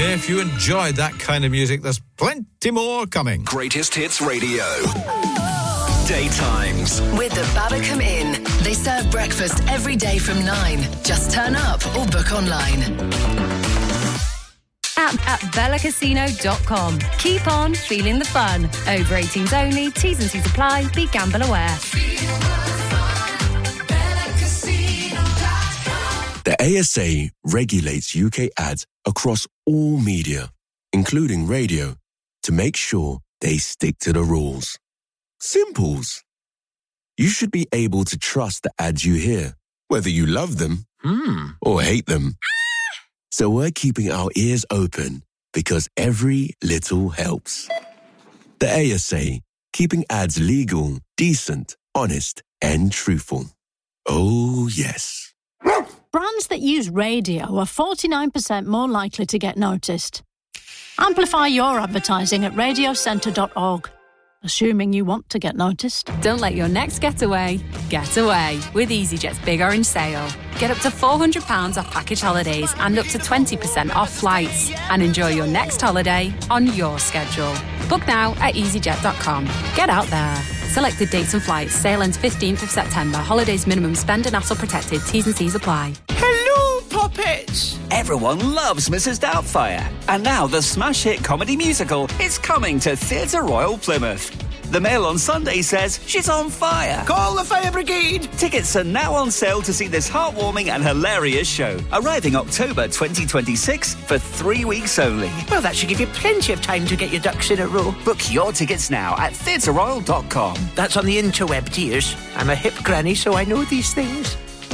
If you enjoyed that kind of music, there's plenty more coming. Greatest Hits Radio. Daytimes. With the Babacom Inn. They serve breakfast every day from 9. Just turn up or book online. At bellacasino.com. Keep on feeling the fun. Over 18s only. T's and C's apply. Be gamble aware. The ASA regulates UK ads across all media, including radio, to make sure they stick to the rules. Simples. You should be able to trust the ads you hear, whether you love them or hate them. So we're keeping our ears open because every little helps. The ASA, keeping ads legal, decent, honest, and truthful. Oh, yes. Brands that use radio are 49% more likely to get noticed. Amplify your advertising at radiocentre.org. Assuming you want to get noticed. Don't let your next getaway get away with EasyJet's Big Orange Sale. Get up to £400 off package holidays and up to 20% off flights. And enjoy your next holiday on your schedule. Book now at easyjet.com. Get out there. Selected dates and flights. Sale ends 15th of September. Holidays minimum spend and hassle protected. T's and C's apply. Hello, puppets! Everyone loves Mrs. Doubtfire. And now the smash hit comedy musical is coming to Theatre Royal Plymouth. The Mail on Sunday says she's on fire. Call the fire brigade! Tickets are now on sale to see this heartwarming and hilarious show, arriving October 2026 for 3 weeks only. Well, that should give you plenty of time to get your ducks in a row. Book your tickets now at theatreroyal.com. That's on the interweb, dears. I'm a hip granny, so I know these things.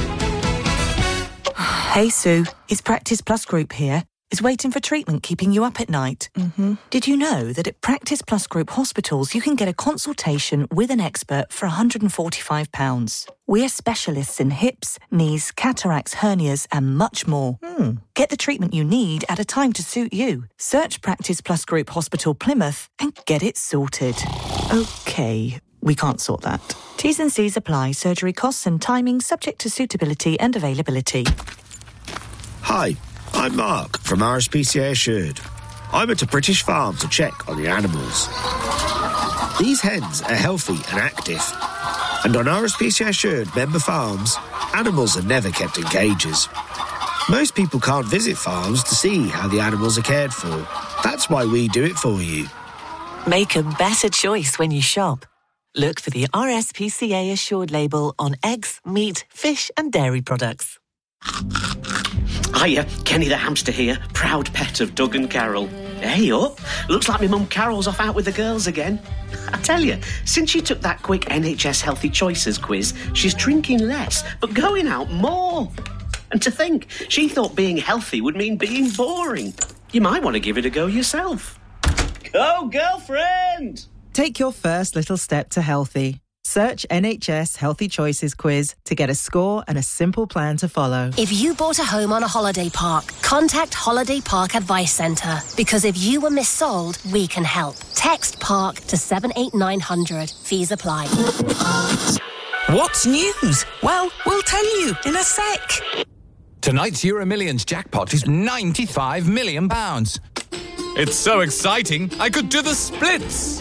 Hey, Sue. It's Practice Plus Group here. Is waiting for treatment keeping you up at night? Mm-hmm. Did you know that at Practice Plus Group hospitals you can get a consultation with an expert for £145? We're specialists in hips, knees, cataracts, hernias and much more. Get the treatment you need at a time to suit you. Search Practice Plus Group Hospital Plymouth and get it sorted. OK, we can't sort that. T's and C's apply. Surgery costs and timing subject to suitability and availability. Hi. I'm Mark from RSPCA Assured. I went to British Farm to check on the animals. These hens are healthy and active. And on RSPCA Assured member farms, animals are never kept in cages. Most people can't visit farms to see how the animals are cared for. That's why we do it for you. Make a better choice when you shop. Look for the RSPCA Assured label on eggs, meat, fish and dairy products. Hiya, Kenny the hamster here, proud pet of Doug and Carol. Hey up, looks like my mum Carol's off out with the girls again. I tell you, since she took that quick NHS Healthy Choices quiz, she's drinking less, but going out more. And to think, she thought being healthy would mean being boring. You might want to give it a go yourself. Go, girlfriend! Take your first little step to healthy. Search NHS Healthy Choices quiz to get a score and a simple plan to follow. If you bought a home on a holiday park, contact Holiday Park Advice Centre. Because if you were missold, we can help. Text PARK to 78900. Fees apply. What's news? Well, we'll tell you in a sec. Tonight's Euro Millions jackpot is £95 million. It's so exciting, I could do the splits.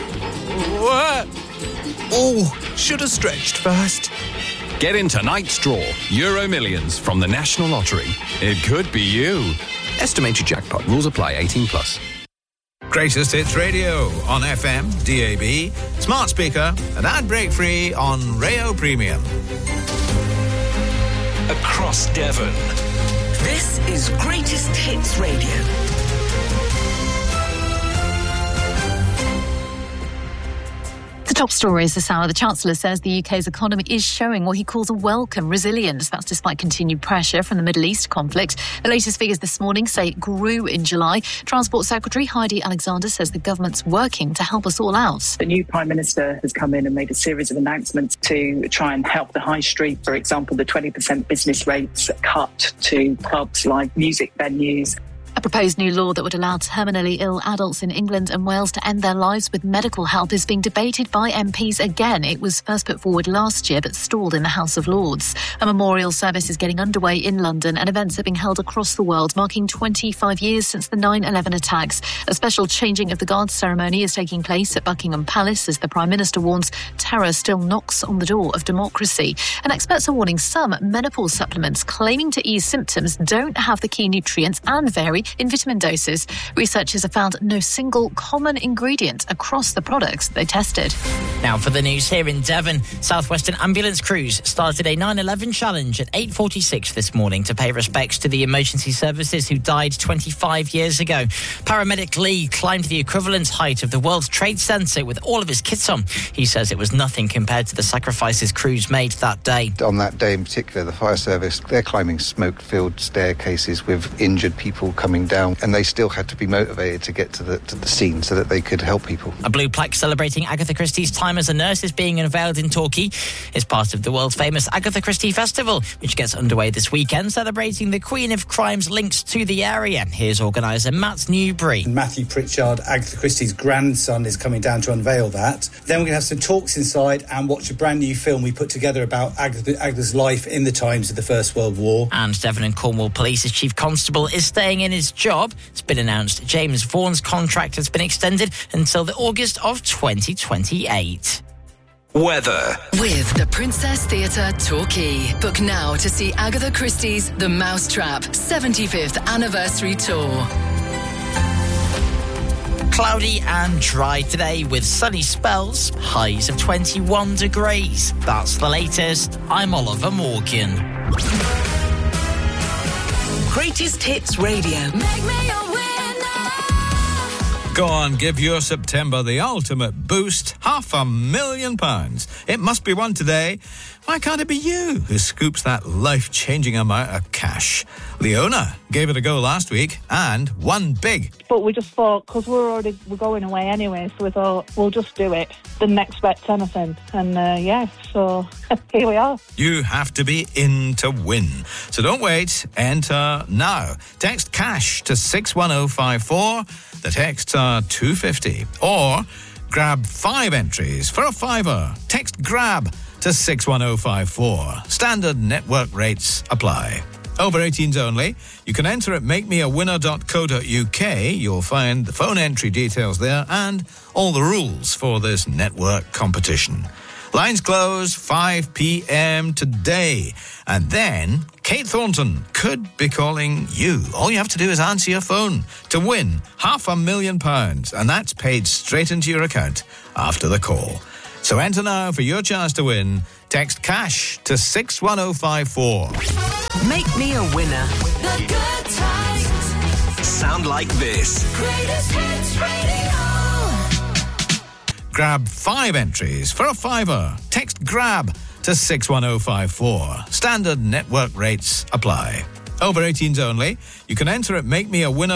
Oh, should have stretched first. Get in tonight's draw, Euro Millions from the National Lottery. It could be you. Estimated jackpot. Rules apply. 18+. Greatest Hits Radio on FM, DAB, smart speaker and ad break free on Rayo Premium. Across Devon. This is Greatest Hits Radio. The top stories this hour. The Chancellor says the UK's economy is showing what he calls a welcome resilience. That's despite continued pressure from the Middle East conflict. The latest figures this morning say it grew in July. Transport Secretary Heidi Alexander says the government's working to help us all out. The new Prime Minister has come in and made a series of announcements to try and help the high street. For example, the 20% business rates cut to pubs like music venues. A proposed new law that would allow terminally ill adults in England and Wales to end their lives with medical help is being debated by MPs again. It was first put forward last year but stalled in the House of Lords. A memorial service is getting underway in London and events are being held across the world, marking 25 years since the 9/11 attacks. A special changing of the guard ceremony is taking place at Buckingham Palace as the Prime Minister warns terror still knocks on the door of democracy. And experts are warning some menopause supplements claiming to ease symptoms don't have the key nutrients and vary in vitamin doses. Researchers have found no single common ingredient across the products they tested. Now for the news here in Devon. Southwestern ambulance crews started a 9/11 challenge at 8:46 this morning to pay respects to the emergency services who died 25 years ago. Paramedic Lee climbed the equivalent height of the World Trade Center with all of his kits on. He says it was nothing compared to the sacrifices crews made that day. On that day in particular, the fire service, they're climbing smoke-filled staircases with injured people coming down, and they still had to be motivated to get to the scene so that they could help people. A blue plaque celebrating Agatha Christie's time as a nurse is being unveiled in Torquay. It's part of the world famous Agatha Christie Festival, which gets underway this weekend, celebrating the Queen of Crime's links to the area. Here's organiser Matt Newbury. Matthew Pritchard, Agatha Christie's grandson, is coming down to unveil that. Then we're going to have some talks inside and watch a brand new film we put together about Agatha's life in the times of the First World War. And Devon and Cornwall Police's Chief Constable is staying in his job. It's been announced James Vaughan's contract has been extended until the August of 2028. Weather. With the Princess Theatre Torquay. Book now to see Agatha Christie's The Mousetrap 75th Anniversary Tour. Cloudy and dry today with sunny spells, highs of 21 degrees. That's the latest. I'm Oliver Morgan. Greatest Hits Radio. Make me a winner. Go on, give your September the ultimate boost. £500,000. It must be one today. Why can't it be you who scoops that life-changing amount of cash? Leona gave it a go last week and won big. But we just thought, because we're going away anyway, so we thought, we'll just do it. Didn't expect anything. And so here we are. You have to be in to win. So don't wait. Enter now. Text cash to 61054. The texts are $2.50. Or grab 5 entries for a £5. Text grab to 61054. Standard network rates apply. Over 18s only. You can enter at makemeawinner.co.uk. You'll find the phone entry details there and all the rules for this network competition. Lines close 5 p.m. today. And then Kate Thornton could be calling you. All you have to do is answer your phone to win £500,000. And that's paid straight into your account after the call. So enter now for your chance to win. Text cash to 61054. Make me a winner. The good times. Sound like this. Greatest Hits Radio. Grab 5 entries for a £5. Text grab to 61054. Standard network rates apply. Over 18s only. You can enter at makemeawinner.